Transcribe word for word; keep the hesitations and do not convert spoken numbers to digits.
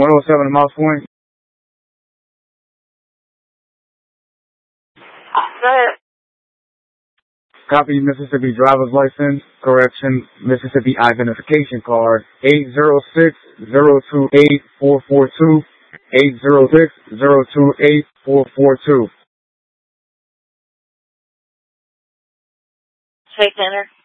one oh seven Mouse Point. Go ahead. Copy Mississippi driver's license, correction, Mississippi identification card, eight zero six, zero two eight, four four two, eight zero six, zero two eight, four four two. Take enter.